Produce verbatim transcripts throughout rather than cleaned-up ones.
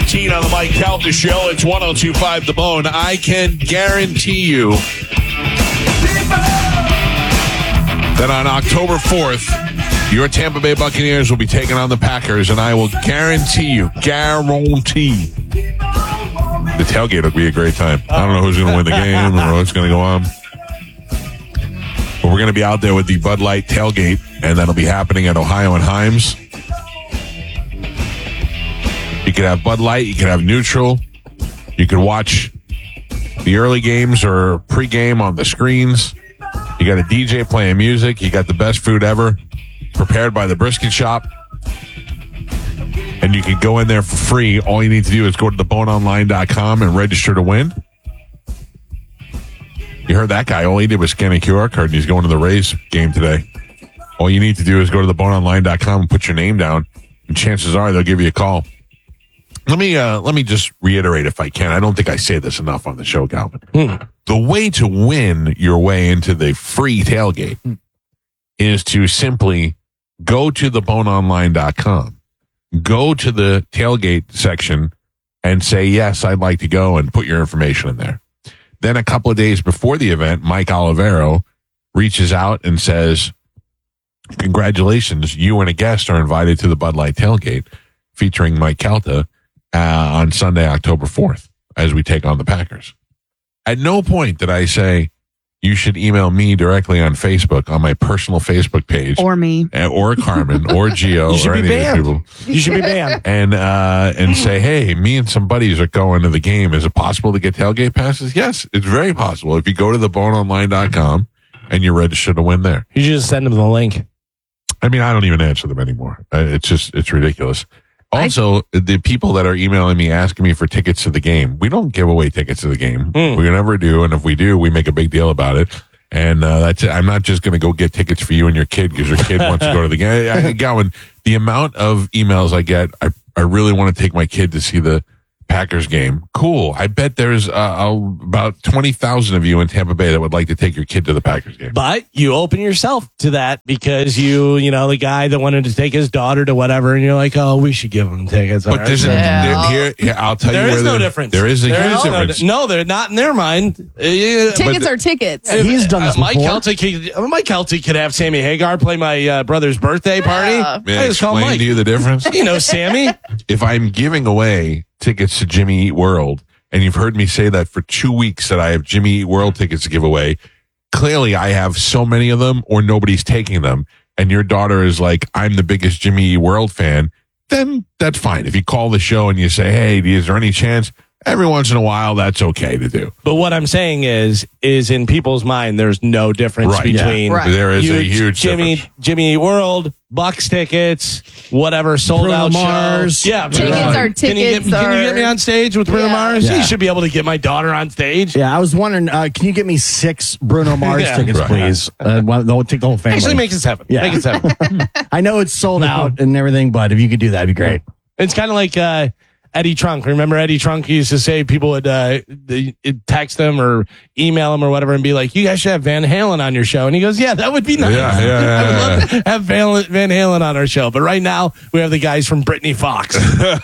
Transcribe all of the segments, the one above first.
fourteen on the Mike Calta Show. It's one oh two point five The Bone. I can guarantee you that on October fourth, your Tampa Bay Buccaneers will be taking on the Packers, and I will guarantee you, guarantee, the tailgate will be a great time. I don't know who's going to win the game or what's going to go on. But we're going to be out there with the Bud Light tailgate, and that'll be happening at Ohio and Himes. You could have Bud Light, you could have neutral. You could watch the early games or pregame on the screens. You got a D J playing music. You got the best food ever, prepared by the Brisket Shop. And you can go in there for free. All you need to do is go to the bone online dot com and register to win. You heard that guy. All he did was scan a Q R code, and he's going to the Rays game today. All you need to do is go to the bone online dot com and put your name down, and chances are they'll give you a call. Let me uh, let me just reiterate if I can. I don't think I say this enough on the show, Galvin. Hmm. The way to win your way into the free tailgate hmm. is to simply go to the bone online dot com, go to the tailgate section, and say, yes, I'd like to go, and put your information in there. Then a couple of days before the event, Mike Olivero reaches out and says, congratulations, you and a guest are invited to the Bud Light tailgate featuring Mike Calta uh, on Sunday, October fourth, as we take on the Packers. At no point did I say, you should email me directly on Facebook, on my personal Facebook page. Or me. Or Carmen, or Gio, or any of these people. You should be banned. And, uh, and say, hey, me and some buddies are going to the game. Is it possible to get tailgate passes? Yes, it's very possible. If you go to the bone online dot com and you register to win there. You just send them the link. I mean, I don't even answer them anymore. Uh, It's just, it's ridiculous. Also, I, the people that are emailing me asking me for tickets to the game, we don't give away tickets to the game. Mm. We never do. And if we do, we make a big deal about it. And uh, that's it. I'm not just going to go get tickets for you and your kid because your kid wants to go to the game. I, I, Gowan, the amount of emails I get, I, I really want to take my kid to see the Packers game. Cool. I bet there's uh, about twenty thousand of you in Tampa Bay that would like to take your kid to the Packers game. But you open yourself to that because you, you know, the guy that wanted to take his daughter to whatever, and you're like, oh, we should give him tickets. But there's yeah. a, there, here, here, I'll tell there you where is no the, difference. There is a there huge is difference. No, no, they're not in their mind. Uh, tickets are tickets. He's done this uh, Mike before. Kelty could, Mike Kelty could have Sammy Hagar play my uh, brother's birthday party. Yeah. May I I just call explain Mike. to you the difference? You know, Sammy. If I'm giving away tickets to Jimmy Eat World, and you've heard me say that for two weeks that I have Jimmy Eat World tickets to give away, clearly I have so many of them or nobody's taking them, and your daughter is like, I'm the biggest Jimmy Eat World fan, then that's fine. If you call the show and you say, hey, is there any chance? Every once in a while, that's okay to do. But what I'm saying is, is in people's mind, there's no difference Right. between Yeah. Right. There is you, a huge Jimmy, difference. Jimmy Eat World, Bucks tickets, whatever, sold Bruno out Mars. show. Yeah, Tickets Bruno. are Can you, get, tickets can you get are- me on stage with Bruno Yeah. Mars? Yeah. You should be able to get my daughter on stage. Yeah, I was wondering, uh, can you get me six Bruno Mars Yeah. tickets, Right. please? Uh, well, they'll take the whole family. Actually, make it seven. Yeah. Make it seven. I know it's sold out and everything, but if you could do that, it'd be great. It's kind of like uh, Eddie Trunk. Remember Eddie Trunk used to say people would uh, they, text him or email him or whatever and be like, you guys should have Van Halen on your show. And he goes, yeah, that would be nice. Yeah, yeah, yeah, I would yeah, love to have Van, Van Halen on our show. But right now, we have the guys from Britney Fox.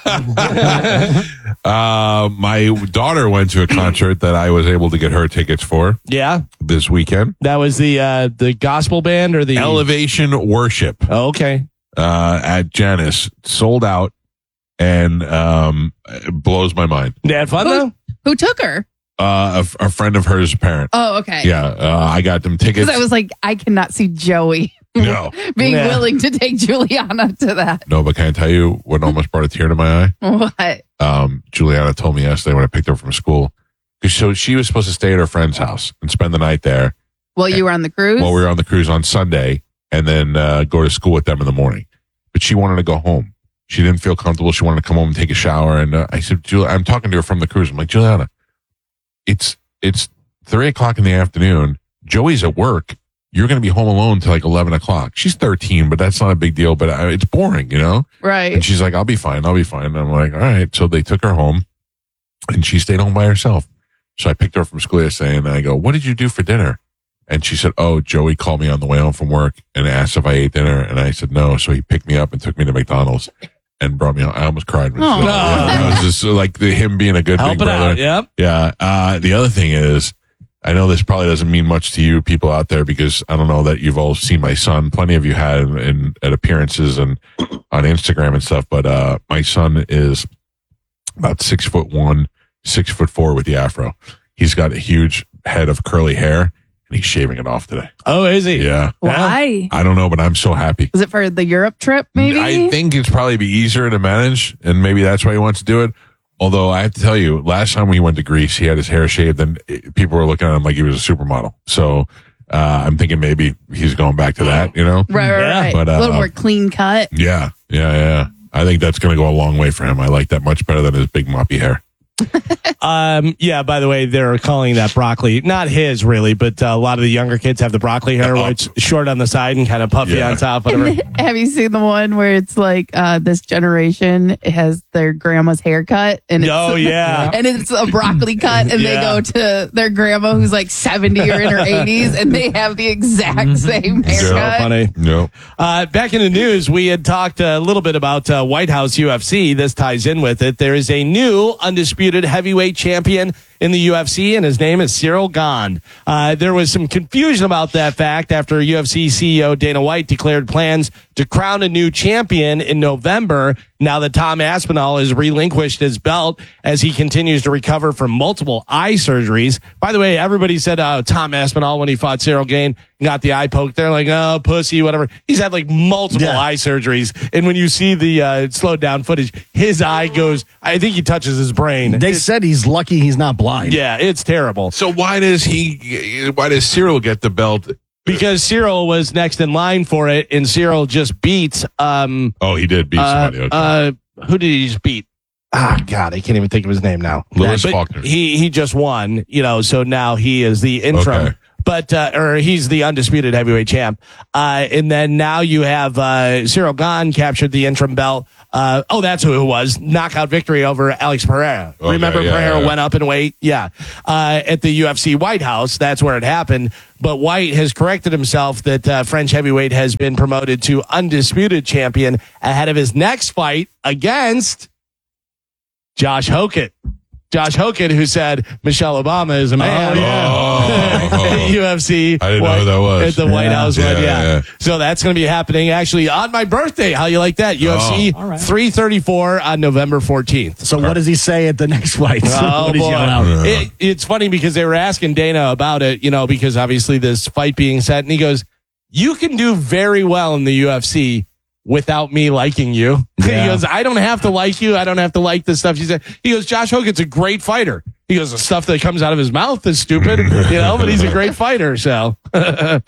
Uh, my daughter went to a concert that I was able to get her tickets for Yeah, this weekend. that was the uh, the gospel band or the Elevation Worship Oh, okay. uh, at Janice, sold out, and um, it blows my mind. They had fun Who, though. who took her? Uh, a, a friend of hers' parent. Oh, okay. Yeah, uh, I got them tickets. Because I was like, I cannot see Joey No, being Yeah. willing to take Juliana to that. no, but can I tell you what almost brought a tear to my eye? What? Um, Juliana told me yesterday when I picked her up from school, because so she was supposed to stay at her friend's house and spend the night there Well, you were on the cruise? while we were on the cruise on Sunday, and then uh, go to school with them in the morning. But she wanted to go home. She didn't feel comfortable. She wanted to come home and take a shower. And uh, I said, Jul- I'm talking to her from the cruise. I'm like, Juliana, it's it's three o'clock in the afternoon. Joey's at work. You're going to be home alone till like eleven o'clock. She's thirteen, but that's not a big deal. But uh, it's boring, you know? Right. And she's like, I'll be fine. I'll be fine. And I'm like, all right. So they took her home, and she stayed home by herself. So I picked her up from school yesterday, and I go, what did you do for dinner? And she said, oh, Joey called me on the way home from work and asked if I ate dinner. And I said, no. So he picked me up and took me to McDonald's. and brought me home. I almost cried. When Oh. she said that. Yeah, it was just like the, him being a good big Helping brother. out. Yep. Yeah. Uh, the other thing is, I know this probably doesn't mean much to you people out there because I don't know that you've all seen my son. Plenty of you had in, in at appearances and on Instagram and stuff. But uh, my son is about six foot one, six foot four with the afro. He's got a huge head of curly hair, and he's shaving it off today. Oh, is he? Yeah. Why? I don't know, but I'm so happy. Is it for the Europe trip, maybe? I think it's probably be easier to manage, and maybe that's why he wants to do it. Although I have to tell you, last time we went to Greece, he had his hair shaved, and it- people were looking at him like he was a supermodel. So uh, I'm thinking maybe he's going back to that, you know? Right, right, Yeah, right. but, uh, a little more clean cut. Yeah, yeah, yeah. I think that's going to go a long way for him. I like that much better than his big moppy hair. Um, yeah, by the way, they're calling that broccoli. Not his, really, but uh, a lot of the younger kids have the broccoli hair where it's short on the side and kind of puffy Yeah. on top. Whatever. Have you seen the one where it's like uh, this generation has their grandma's haircut and it's, Oh, yeah. and it's a broccoli cut and Yeah. they go to their grandma who's like seventy or in her eighties and they have the exact same So haircut. funny. No. Uh, back in the news, we had talked a little bit about uh, White House U F C. This ties in with it. There is a new undisputed heavyweight champion in the U F C, and his name is Cyril Gane. Uh, there was some confusion about that fact after U F C C E O Dana White declared plans to crown a new champion in November, now that Tom Aspinall has relinquished his belt as he continues to recover from multiple eye surgeries. By the way, everybody said uh, Tom Aspinall, when he fought Cyril Gane, got the eye poked. They're like, oh, pussy, whatever. He's had like multiple Yeah. eye surgeries. And when you see the uh, slowed down footage, his eye goes, I think he touches his brain. They It's- said he's lucky he's not blind. yeah, it's terrible. So why does he? Why does Cyril get the belt? Because Cyril was next in line for it, and Cyril just beat, um, Oh, he did beat uh, somebody. Okay. uh, who did he just beat? Ah, God, I can't even think of his name now. Lewis But Faulkner. He he just won, you know, so now he is the interim. Okay. But uh, or he's the undisputed heavyweight champ, uh, and then now you have uh, Cyril Gane captured the interim belt. Uh, oh, that's who it was. Knockout victory over Alex Pereira. Okay, Remember, yeah, Pereira yeah. went up in weight. Yeah, uh, at the U F C White House. That's where it happened. But White has corrected himself that uh, French heavyweight has been promoted to undisputed champion ahead of his next fight against Josh Hokett. Josh Hokett, who said Michelle Obama is a man. Oh, yeah. Oh. U F C. I didn't know who that was. At the White Yeah. House. Yeah, one, yeah. yeah. So that's going to be happening actually on my birthday. How you like that? U F C all right. three thirty-four on November fourteenth. So what does he say at the next fight? Oh, What is he boy. yelling out? It, it's funny because they were asking Dana about it, you know, because obviously this fight being set, and he goes, you can do very well in the U F C without me liking you. Yeah. He goes, I don't have to like you. I don't have to like the stuff you said. He goes, Josh Hokett's a great fighter. He goes, the stuff that comes out of his mouth is stupid, you know, but he's a great fighter. So, uh,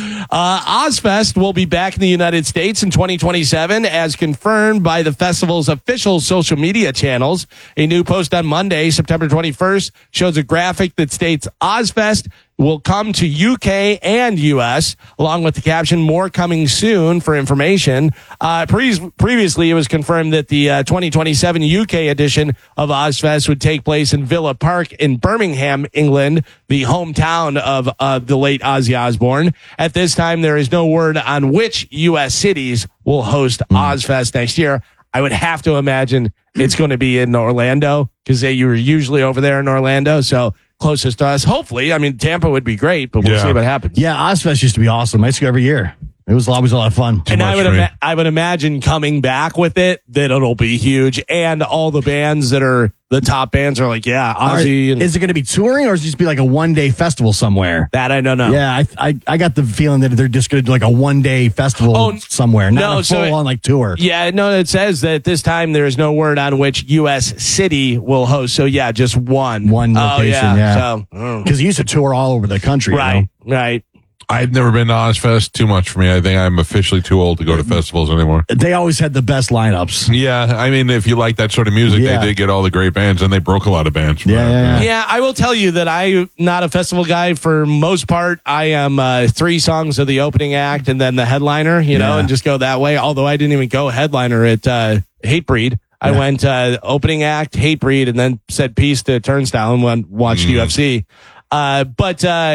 Ozfest will be back in the United States in twenty twenty-seven, as confirmed by the festival's official social media channels. A new post on Monday, September twenty-first, shows a graphic that states Ozfest will come to U K and U S, along with the caption, more coming soon for information. Uh, pre- previously, it was confirmed that the uh, twenty twenty-seven U K edition of Ozfest would take place in Villa Park in Birmingham, England, the hometown of uh, the late Ozzy Osbourne. At this time, there is no word on which U S cities will host Ozfest next year. I would have to imagine it's going to be in Orlando because they you were usually over there in Orlando. So closest to us, hopefully. I mean, Tampa would be great, but we'll Yeah. see what happens. Yeah, Ozfest used to be awesome. I used to go every year. It was always a lot of fun. And I much would, for me. ima- I would imagine coming back with it that it'll be huge, and all the bands that are the top bands are like, yeah, Are- Ozzy and is it going to be touring or is it just be like a one day festival somewhere? that. I don't know. Yeah, I, I I got the feeling that they're just going to do like a one day festival Oh, somewhere, not no, a so full it- on like tour. Yeah, no, it says that this time there is no word on which U S city will host. So yeah, just one. One Oh, location, yeah. So, mm. Because he used to tour all over the country. you right, know? right. I've never been to Ozfest. Too much for me. I think I'm officially too old to go to festivals anymore. They always had the best lineups. Yeah, I mean, if you like that sort of music, Yeah. they did get all the great bands, and they broke a lot of bands. from Yeah, that. yeah, yeah. Yeah, I will tell you that I'm not a festival guy for most part. I am uh, three songs of the opening act and then the headliner, you know, Yeah. and just go that way. Although I didn't even go headliner at uh, Hatebreed. I Yeah. went uh, opening act, Hatebreed, and then said peace to Turnstile and went, watched Mm. U F C. Uh, but uh,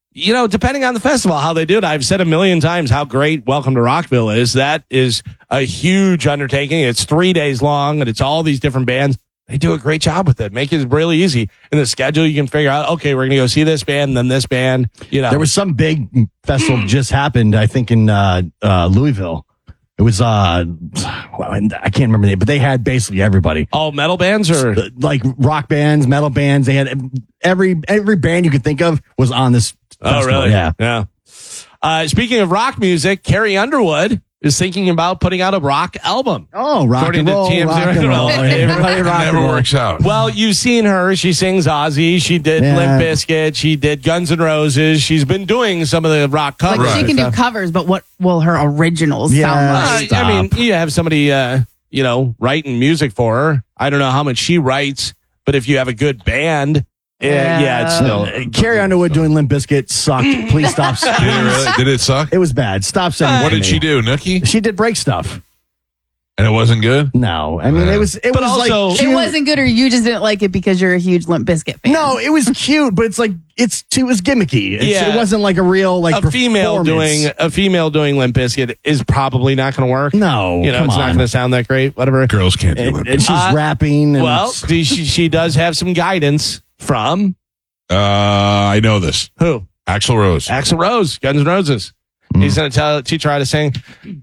you know, depending on the festival, how they do it, I've said a million times how great Welcome to Rockville is. That is a huge undertaking. It's three days long, and it's all these different bands. They do a great job with it. Make it really easy. In the schedule, you can figure out, okay, we're going to go see this band, then this band. You know, There was some big festival just happened, I think, in uh, uh, Louisville. It was, uh, well, I can't remember the name, but they had basically everybody. all metal bands or Like rock bands, metal bands. They had every every band you could think of was on this oh, festival. really? Yeah. Yeah. Uh, speaking of rock music, Carrie Underwood is thinking about putting out a rock album. Oh, rock According and to roll, T M Z rock and roll. Rock and roll. Everybody rock It and never roll. works out. Well, you've seen her. She sings Ozzy. She did Yeah. Limp Bizkit. She did Guns N' Roses. She's been doing some of the rock covers. Like Right. she can do Stuff. covers, but what will her originals Yeah. sound Uh, like? Stop. I mean, you have somebody, uh, you know, writing music for her. I don't know how much she writes, but if you have a good band, yeah, yeah, it's still. Uh, Carrie Underwood doing Limp Bizkit sucked. Please stop. Did it really? Did it suck? It was bad. Stop sending it What to did me. she do, Nookie? She did break stuff. And it wasn't good? No, I mean Yeah. it was. It But was also- like It cute. wasn't good, or you just didn't like it because you're a huge Limp Bizkit fan. No, it was cute, but it's like it's it was gimmicky. It's, Yeah. It wasn't like a real like a female performance. doing a female doing Limp Bizkit is probably not going to work. No, you know, come it's not on. going to sound that great. Whatever. Girls can't do And, it. and she's Uh, rapping. And Well, it's- she, she does have some guidance from Uh, I know this. who? Axl Rose. Axl Rose, Guns N' Roses. He's going to tell teach her how to sing.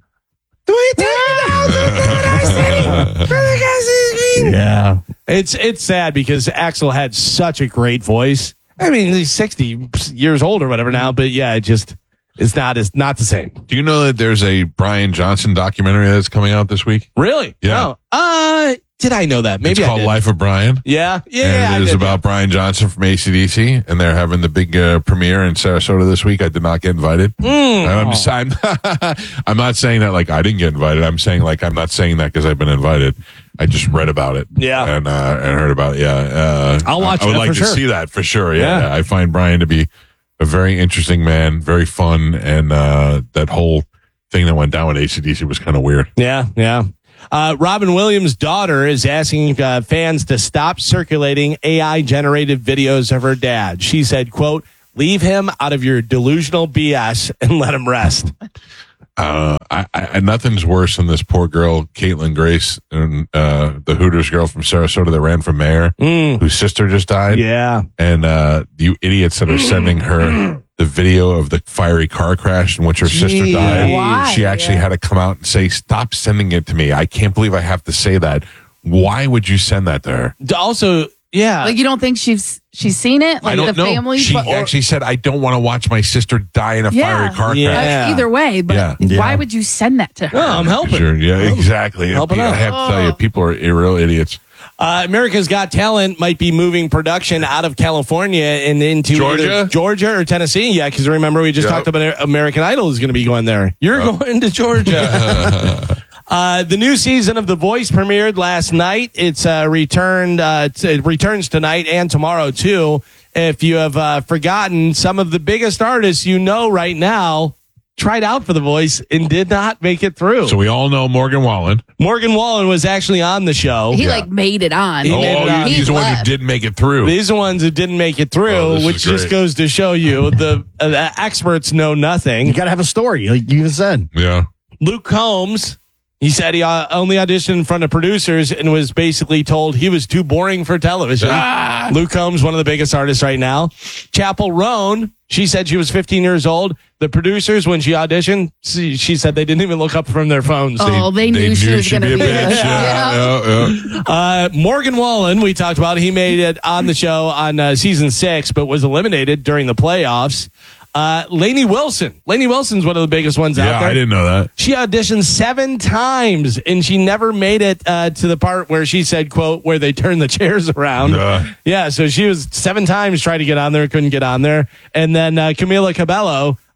yeah, It's it's sad because Axl had such a great voice. I mean, he's sixty years old or whatever now, but yeah, it just it's not it's not the same. Do you know that there's a Brian Johnson documentary that's coming out this week? Really? Yeah. Oh, uh, did I know that? Maybe it's I called did. Life of Brian. Yeah, yeah. and I it is did. about Brian Johnson from A C D C, and they're having the big uh, premiere in Sarasota this week. I did not get invited. Mm. I'm, just, I'm, I'm not saying that like I didn't get invited. I'm saying like I'm not saying that because I've been invited. I just read about it. Yeah. and uh, and heard about it. Yeah, uh, I'll watch I, I would that like for to sure. see that for sure. Yeah. Yeah. I find Brian to be a very interesting man, very fun, and uh, that whole thing that went down with A C D C was kind of weird. Yeah, yeah. Uh, Robin Williams' daughter is asking uh, fans to stop circulating A I-generated videos of her dad. She said, quote, leave him out of your delusional B S and let him rest. Uh, I, I, nothing's worse than this poor girl, Caitlin Grace, and uh, the Hooters girl from Sarasota that ran for mayor, Mm. whose sister just died. Yeah. And uh, you idiots that are sending her the video of the fiery car crash in which her sister Jeez. died. Why? She actually had to come out and say, stop sending it to me. I can't believe I have to say that. Why would you send that to her? Also, yeah. Like you don't think she's she's seen it? Like I don't the know. family? She but- or- actually said, I don't want to watch my sister die in a Yeah. fiery car Yeah. crash. Uh, either way, but Yeah. why Yeah. would you send that to her? Oh, I'm helping. Sure. Yeah, exactly. Helping I out. have to tell you, people are real idiots. Uh, America's Got Talent might be moving production out of California and into Georgia? either Georgia or Tennessee. Yeah, because remember we just Yep. talked about American Idol is going to be going there. You're going to Georgia. uh, the new season of The Voice premiered last night. It's uh, returned. Uh, t- it returns tonight and tomorrow too. If you have uh, forgotten, some of the biggest artists you know right now tried out for The Voice and did not make it through. So we all know Morgan Wallen. Morgan Wallen was actually on the show. He Yeah. like made it on. He Oh, made it oh, on. he's the one who left. did make it through. These are ones who didn't make it through, Oh, this is which just great. goes to show you the, uh, the experts know nothing. you got to have a story, like you even said. Yeah. Luke Combs, he said he uh, only auditioned in front of producers and was basically told he was too boring for television. Ah! Luke Combs, one of the biggest artists right now. Chapel Roan, she said she was fifteen years old. The producers, when she auditioned, she, she said they didn't even look up from their phones. Oh, they, knew she was she'd going to be, a bitch. good. Yeah, yeah, yeah. Uh, Morgan Wallen, we talked about, he made it on the show on uh, season six, but was eliminated during the playoffs. Uh, Lainey Wilson. Lainey Wilson's one of the biggest ones out Yeah, there. I didn't know that. She auditioned seven times and she never made it uh, to the part where she said, quote, where they turn the chairs around. Uh. Yeah, so she was seven times trying to get on there, couldn't get on there. And then uh, Camila Cabello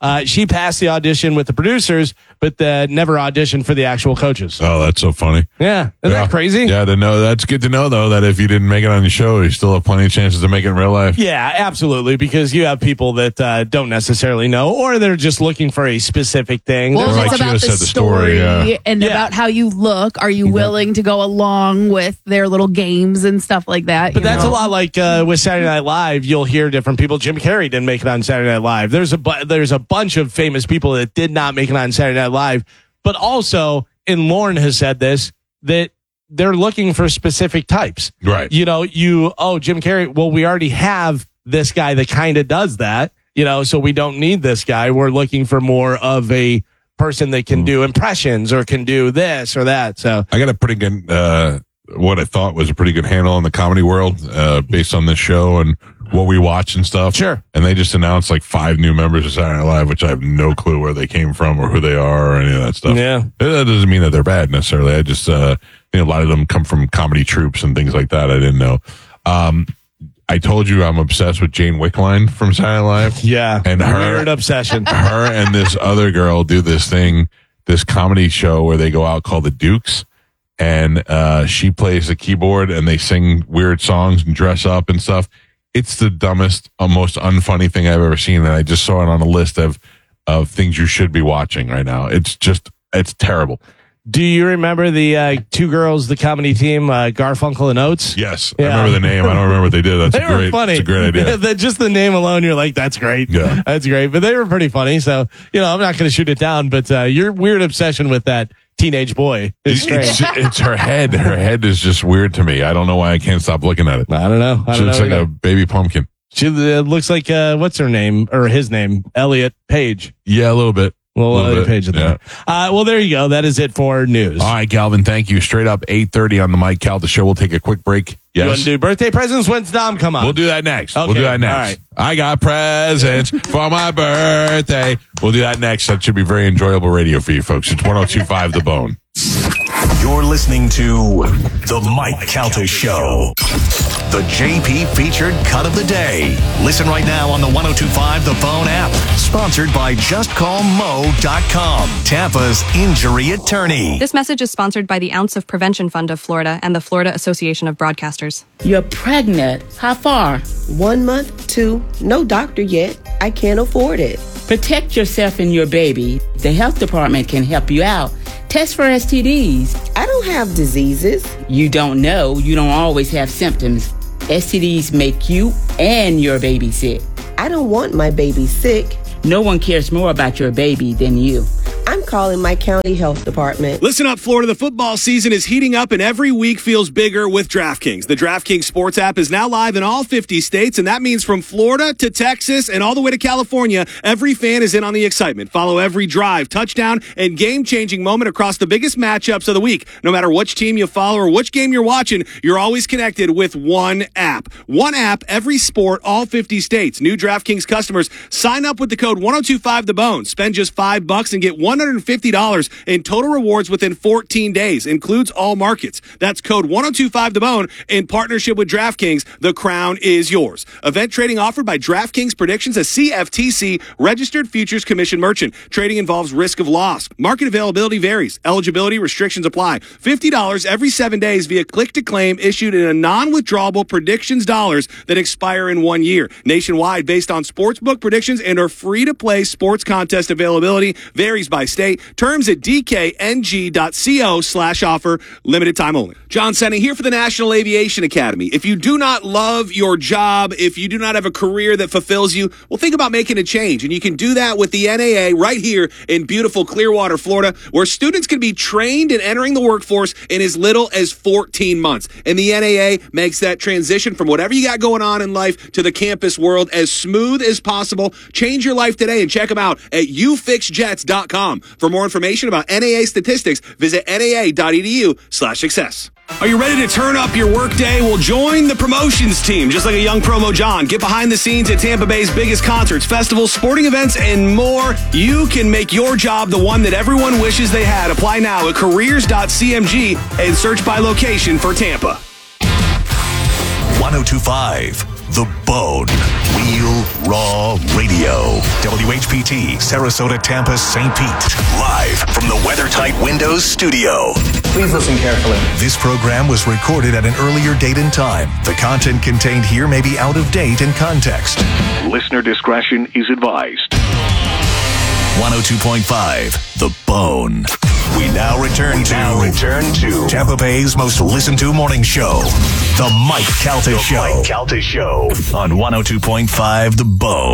Uh, she passed the audition with the producers, but uh, never auditioned for the actual coaches. Oh, that's so funny. Yeah. Isn't Yeah. that crazy? Yeah, to know that's good to know though that if you didn't make it on the show, you still have plenty of chances to make it in real life. Yeah, absolutely. Because you have people that uh, don't necessarily know, or they're just looking for a specific thing. Well, Or if like it's you about had the, said, the story, story, yeah. and Yeah. about how you look. Are you willing to go along with their little games and stuff like that? But you that's know? a lot like uh, with Saturday Night Live. You'll hear different people. Jim Carrey didn't make it on Saturday Night Live. There's a bu- there's a bunch of famous people that did not make it on Saturday Night Live. But also, and Lauren has said this, that they're looking for specific types. Right. You know, you oh Jim Carrey. Well, we already have this guy that kind of does that. You know, so we don't need this guy. We're looking for more of a person that can do impressions or can do this or that. So I got a pretty good, uh, what I thought was a pretty good handle on the comedy world, uh, based on this show and what we watch and stuff. Sure. And they just announced like five new members of Saturday Night Live, which I have no clue where they came from or who they are or any of that stuff. Yeah. That doesn't mean that they're bad necessarily. I just, uh, you know, a lot of them come from comedy troupes and things like that. I didn't know. Um, I told you I'm obsessed with Jane Wickline from Saturday Night Live. yeah, And her- weird obsession. Her and this other girl do this thing, this comedy show where they go out called The Dukes. And uh, she plays the keyboard and they sing weird songs and dress up and stuff. It's the dumbest, uh, most unfunny thing I've ever seen. And I just saw it on a list of, of things you should be watching right now. It's just, it's terrible. Do you remember the uh, two girls, the comedy team, uh, Garfunkel and Oates? Yes. Yeah. I remember the name. I don't remember what they did. That's They a were great, funny. It's a great idea. The- just the name alone, you're like, that's great. Yeah. That's great. But they were pretty funny. So, you know, I'm not going to shoot it down, but uh, your weird obsession with that teenage boy is strange. It's, it's her head. Her head is just weird to me. I don't know why I can't stop looking at it. I don't know. I She don't looks know like either. a baby pumpkin. She uh, looks like, uh, what's her name? Or his name? Elliot Page. Yeah, a little bit. Well, Little Elliot bit, Page. in there. Uh, well, there you go. That is it for news. All right, Galvin, thank you. Straight up eight thirty on the Mike Calta show. We'll take a quick break. You want Yes. to do birthday presents? When's Dom come on? We'll do that next. Okay, We'll do that next. all right. I got presents for my birthday. We'll do that next. That should be very enjoyable radio for you folks. It's one oh two point five The Bone. You're listening to The Mike Calta Show. The J P featured cut of the day. Listen right now on the one oh two point five The Bone app. Sponsored by just call mo dot com, Tampa's injury attorney. This message is sponsored by the Ounce of Prevention Fund of Florida and the Florida Association of Broadcasters. You're pregnant. How far? One month, two, no doctor yet. I can't afford it. Protect yourself and your baby. The health department can help you out. Test for S T Ds. I don't have diseases. You don't know. You don't always have symptoms. S T Ds make you and your baby sick. I don't want my baby sick. No one cares more about your baby than you. I'm calling my county health department. Listen up, Florida. The football season is heating up and every week feels bigger with DraftKings. The DraftKings Sports app is now live in all fifty states, and that means from Florida to Texas and all the way to California, every fan is in on the excitement. Follow every drive, touchdown, and game-changing moment across the biggest matchups of the week. No matter which team you follow or which game you're watching, you're always connected with one app. One app, every sport, all fifty states. New DraftKings customers, sign up with the code one oh two five The Bone. Spend just five bucks and get one hundred fifty dollars in total rewards within fourteen days. Includes all markets. That's code one oh two five The Bone in partnership with DraftKings. The crown is yours. Event trading offered by DraftKings Predictions, a C F T C registered futures commission merchant. Trading involves risk of loss. Market availability varies. Eligibility restrictions apply. fifty dollars every seven days via click to claim issued in a non-withdrawable predictions dollars that expire in one year. Nationwide based on sportsbook predictions and are free to play sports contest availability varies by state. Terms at dkng.co slash offer. Limited time only. John Senna here for the National Aviation Academy. If you do not love your job, if you do not have a career that fulfills you, well, think about making a change. And you can do that with the N A A right here in beautiful Clearwater, Florida, where students can be trained in entering the workforce in as little as fourteen months. And the N A A makes that transition from whatever you got going on in life to the campus world as smooth as possible. Change your life today and check them out at u fix jets dot com. For more information about N A A statistics, visit N A A dot E D U slash success. Are you ready to turn up your workday? Well, join the promotions team, just like a young promo John. Get behind the scenes at Tampa Bay's biggest concerts, festivals, sporting events, and more. You can make your job the one that everyone wishes they had. Apply now at careers dot c m g and search by location for Tampa. one oh two point five The Bone. Real Raw Radio. W H P T, Sarasota, Tampa, Saint Pete. Live from the WeatherTight Windows studio. Please listen carefully. This program was recorded at an earlier date and time. The content contained here may be out of date in context. Listener discretion is advised. one oh two point five, The Bone. We now return we to, now return to Tampa Bay's most listened to morning show, The Mike Calta Show. The Mike Calta Show on one oh two point five The Bone.